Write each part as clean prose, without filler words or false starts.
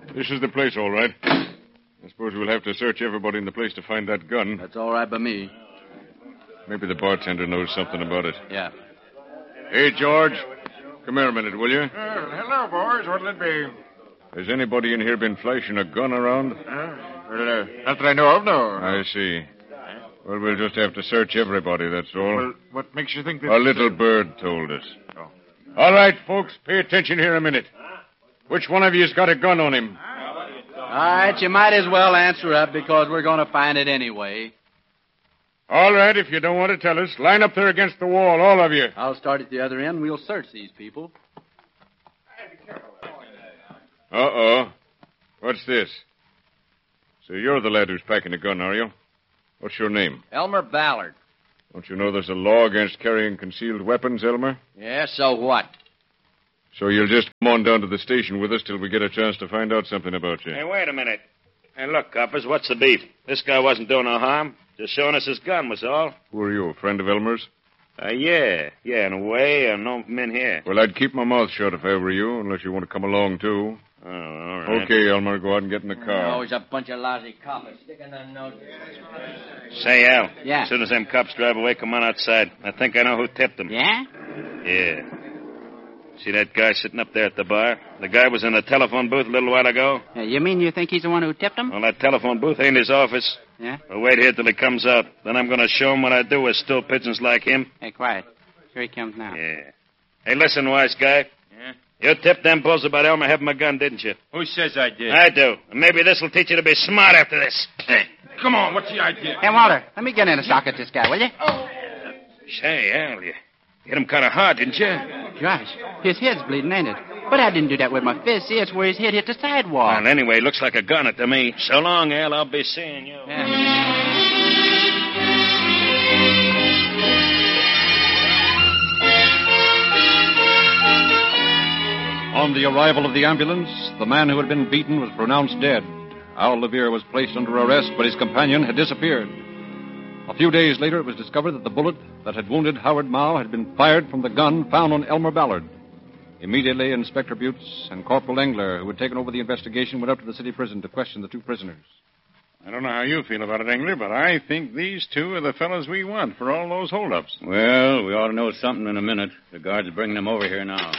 This is the place, all right. I suppose we'll have to search everybody in the place to find that gun. That's all right by me. Maybe the bartender knows something about it. Yeah. Hey, George. Come here a minute, will you? Hello, boys. What'll it be? Has anybody in here been flashing a gun around? Not that I know of, no. I see. Well, we'll just have to search everybody, that's all. Well, what makes you think that... A little bird told us. Oh. All right, folks, pay attention here a minute. Which one of you's got a gun on him? All right, you might as well answer up because we're going to find it anyway. All right, if you don't want to tell us, line up there against the wall, all of you. I'll start at the other end. We'll search these people. Uh-oh. What's this? So you're the lad who's packing a gun, are you? What's your name? Elmer Ballard. Don't you know there's a law against carrying concealed weapons, Elmer? Yeah, so what? So you'll just come on down to the station with us till we get a chance to find out something about you. Hey, wait a minute. Hey, look, coppers, what's the beef? This guy wasn't doing no harm. Just showing us his gun was all. Who are you, a friend of Elmer's? Yeah, in a way. I know men here. Well, I'd keep my mouth shut if I were you, unless you want to come along, too. Oh, all right. Okay, Elmer, go out and get in the car. Always a bunch of lousy coppers sticking their noses. Say, Al. Yeah? As soon as them cops drive away, come on outside. I think I know who tipped them. Yeah? Yeah. See that guy sitting up there at the bar? The guy was in the telephone booth a little while ago. You mean you think he's the one who tipped him? Well, that telephone booth ain't his office. Yeah? Well, wait here till he comes out. Then I'm going to show him what I do with stool pigeons like him. Hey, quiet. Here he comes now. Yeah. Hey, listen, wise guy. Yeah? You tipped them bulls about Elmer having a gun, didn't you? Who says I did? I do. And maybe this will teach you to be smart after this. Hey, come on, what's the idea? Hey, Walter, let me get in a sock at this guy, will you? Say, Al, you hit him kind of hard, didn't you? Gosh, his head's bleeding, ain't it? But I didn't do that with my fist. See, it's where his head hit the sidewalk. Well, anyway, looks like a gun to me. So long, Al. I'll be seeing you. Yeah. On the arrival of the ambulance, the man who had been beaten was pronounced dead. Al Levere was placed under arrest, but his companion had disappeared. A few days later, it was discovered that the bullet that had wounded Howard Mao had been fired from the gun found on Elmer Ballard. Immediately, Inspector Butts and Corporal Engler, who had taken over the investigation, went up to the city prison to question the two prisoners. I don't know how you feel about it, Engler, but I think these two are the fellows we want for all those holdups. Well, we ought to know something in a minute. The guards are bringing them over here now.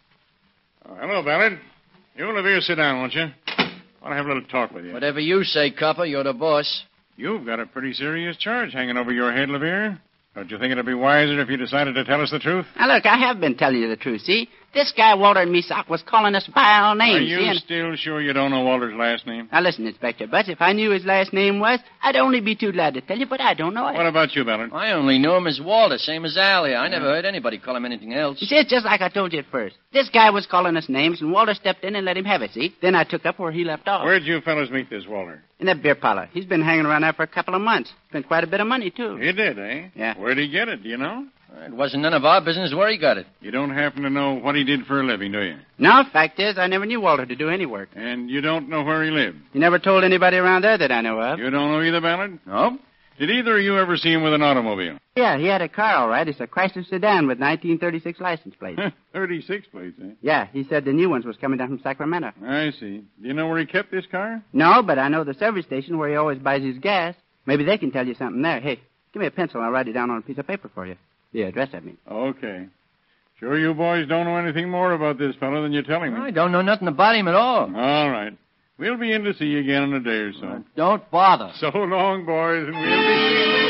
Oh, hello, Ballard. You and Levere sit down, won't you? I want to have a little talk with you. Whatever you say, copper, you're the boss. You've got a pretty serious charge hanging over your head, Levere. Don't you think it'd be wiser if you decided to tell us the truth? Now, look, I have been telling you the truth, see? This guy, Walter Mesock, was calling us by our names. Are you see? And... still sure you don't know Walter's last name? Now, listen, Inspector Butts, if I knew his last name was, I'd only be too glad to tell you, but I don't know it. What about you, Ballard? I only knew him as Walter, same as Allie. I never heard anybody call him anything else. You see, it's just like I told you at first. This guy was calling us names, and Walter stepped in and let him have it, see? Then I took up where he left off. Where'd you fellows meet this Walter? In that beer parlor. He's been hanging around there for a couple of months. Spent quite a bit of money, too. He did, eh? Yeah. Where'd he get it, do you know? It wasn't none of our business where he got it. You don't happen to know what he did for a living, do you? No, fact is, I never knew Walter to do any work. And you don't know where he lived? He never told anybody around there that I know of. You don't know either, Ballard? No? Did either of you ever see him with an automobile? Yeah, he had a car, all right. It's a Chrysler sedan with 1936 license plate. 36 plates, eh? Yeah, he said the new ones was coming down from Sacramento. I see. Do you know where he kept this car? No, but I know the service station where he always buys his gas. Maybe they can tell you something there. Hey, give me a pencil and I'll write it down on a piece of paper for you. The address, I mean. Okay. Sure you boys don't know anything more about this fellow than you're telling me? I don't know nothing about him at all. All right. We'll be in to see you again in a day or so. Don't bother. So long, boys, and we'll be...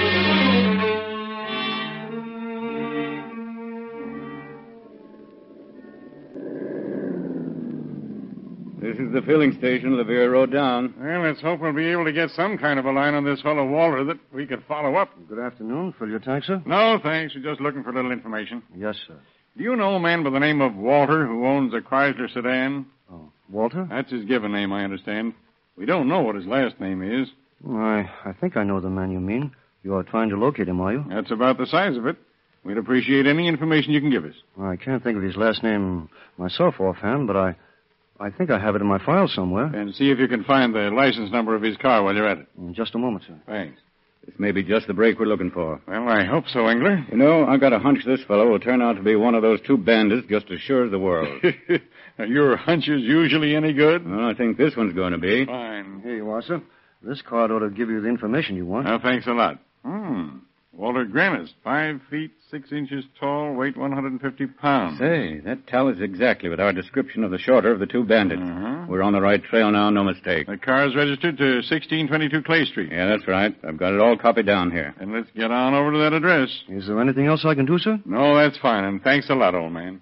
This is the filling station Levere rode down. Well, let's hope we'll be able to get some kind of a line on this fellow Walter that we could follow up. Good afternoon. Fill your tank, sir? No, thanks. We're just looking for a little information. Yes, sir. Do you know a man by the name of Walter who owns a Chrysler sedan? Oh, Walter? That's his given name, I understand. We don't know what his last name is. I think I know the man you mean. You are trying to locate him, are you? That's about the size of it. We'd appreciate any information you can give us. Well, I can't think of his last name myself offhand, but I think I have it in my file somewhere. And see if you can find the license number of his car while you're at it. In just a moment, sir. Thanks. This may be just the break we're looking for. Well, I hope so, Engler. You know, I've got a hunch this fellow will turn out to be one of those two bandits just as sure as the world. Are your hunches usually any good? Well, I think this one's going to be. Fine. Here you are, sir. This card ought to give you the information you want. Well, thanks a lot. Walter Grannis, 5 feet 6 inches tall, weight 150 pounds. Say, that tallies exactly with our description of the shorter of the two bandits. We're on the right trail now, no mistake. The car's registered to 1622 Clay Street. Yeah, that's right. I've got it all copied down here. And let's get on over to that address. Is there anything else I can do, sir? No, that's fine, and thanks a lot, old man.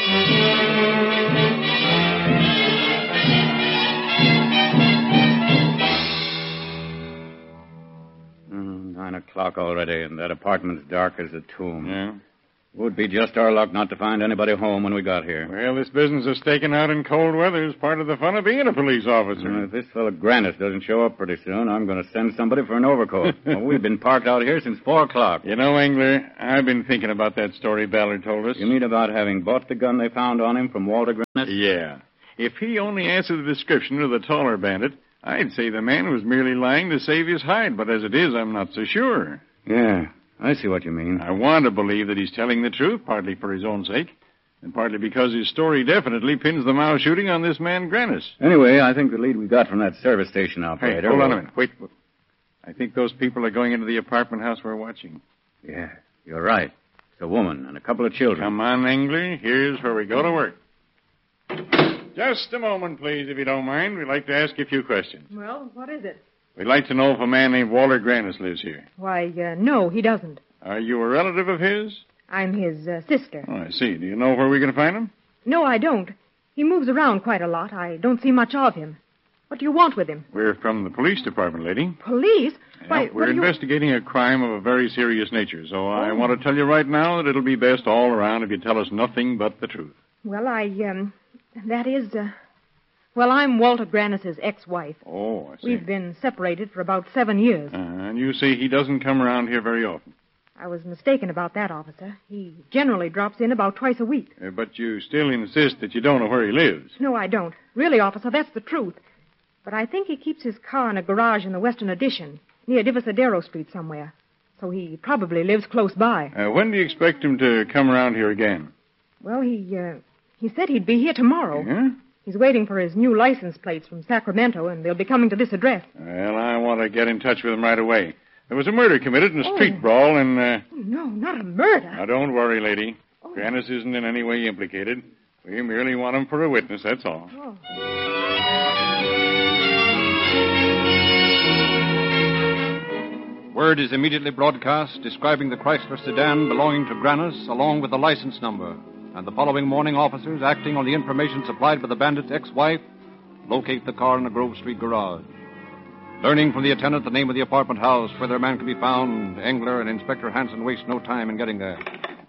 9 o'clock already, and that apartment's dark as a tomb. Yeah? Would be just our luck not to find anybody home when we got here. Well, this business of staking out in cold weather is part of the fun of being a police officer. If this fellow Grannis doesn't show up pretty soon, I'm going to send somebody for an overcoat. Well, we've been parked out here since 4 o'clock. You know, Engler, I've been thinking about that story Ballard told us. You mean about having bought the gun they found on him from Walter Grannis? Yeah. If he only answered the description of the taller bandit, I'd say the man was merely lying to save his hide, but as it is, I'm not so sure. Yeah, I see what you mean. I want to believe that he's telling the truth, partly for his own sake, and partly because his story definitely pins the Mao shooting on this man Grannis. Anyway, I think the lead we got from that service station operator... Hey, hold on a minute. Wait. I think those people are going into the apartment house we're watching. Yeah, you're right. It's a woman and a couple of children. Come on, Engler. Here's where we go to work. Just a moment, please, if you don't mind. We'd like to ask you a few questions. Well, what is it? We'd like to know if a man named Walter Grannis lives here. Why, no, he doesn't. Are you a relative of his? I'm his sister. Oh, I see. Do you know where we can find him? No, I don't. He moves around quite a lot. I don't see much of him. What do you want with him? We're from the police department, lady. Police? Yeah, Why, we're investigating a crime of a very serious nature, so I want to tell you right now that it'll be best all around if you tell us nothing but the truth. Well, Well, I'm Walter Grannis's ex-wife. Oh, I see. We've been separated for about 7 years. And you say he doesn't come around here very often. I was mistaken about that, officer. He generally drops in about twice a week. But you still insist that you don't know where he lives. No, I don't. Really, officer, that's the truth. But I think he keeps his car in a garage in the Western Addition, near Divisadero Street somewhere. So he probably lives close by. When do you expect him to come around here again? Well, he said he'd be here tomorrow. Yeah? He's waiting for his new license plates from Sacramento, and they'll be coming to this address. Well, I want to get in touch with him right away. There was a murder committed in a street brawl, and... No, not a murder. Now, don't worry, lady. Grannis isn't in any way implicated. We merely want him for a witness, that's all. Oh. Word is immediately broadcast describing the Chrysler sedan belonging to Grannis along with the license number. And the following morning, officers, acting on the information supplied by the bandit's ex-wife, locate the car in a Grove Street garage. Learning from the attendant the name of the apartment house where their man can be found, Engler and Inspector Hanson waste no time in getting there.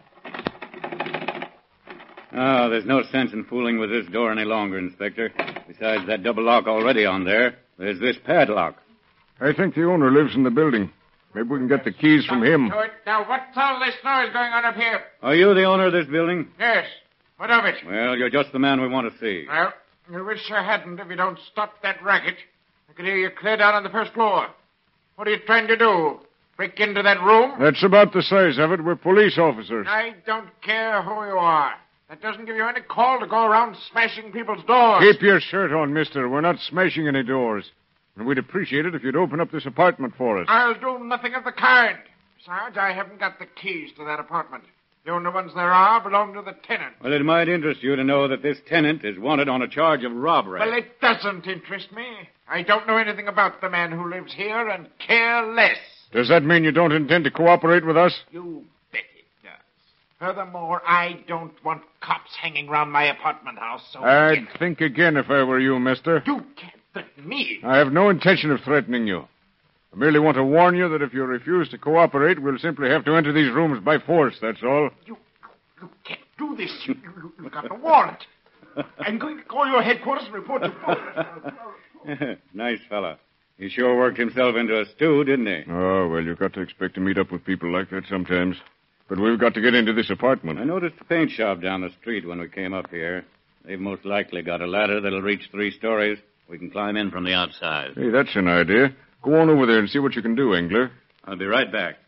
Oh, there's no sense in fooling with this door any longer, Inspector. Besides that double lock already on there, there's this padlock. I think the owner lives in the building. Maybe we can get the keys from him. Now, what's all this noise going on up here? Are you the owner of this building? Yes. What of it? Well, you're just the man we want to see. Well, I wish I hadn't if you don't stop that racket. I could hear you clear down on the first floor. What are you trying to do? Break into that room? That's about the size of it. We're police officers. I don't care who you are. That doesn't give you any call to go around smashing people's doors. Keep your shirt on, mister. We're not smashing any doors. And we'd appreciate it if you'd open up this apartment for us. I'll do nothing of the kind. Besides, I haven't got the keys to that apartment. The only ones there are belong to the tenant. Well, it might interest you to know that this tenant is wanted on a charge of robbery. Well, it doesn't interest me. I don't know anything about the man who lives here and care less. Does that mean you don't intend to cooperate with us? You bet it does. Furthermore, I don't want cops hanging around my apartment house, so... I'd think again if I were you, mister. You can't threaten me. I have no intention of threatening you. I merely want to warn you that if you refuse to cooperate, we'll simply have to enter these rooms by force, that's all. You can't do this. You've got a warrant. I'm going to call your headquarters and report to... Nice fella. He sure worked himself into a stew, didn't he? Oh, well, you've got to expect to meet up with people like that sometimes. But we've got to get into this apartment. I noticed the paint shop down the street when we came up here. They've most likely got a ladder that'll reach 3 stories. We can climb in from the outside. Hey, that's an idea. Go on over there and see what you can do, Engler. I'll be right back.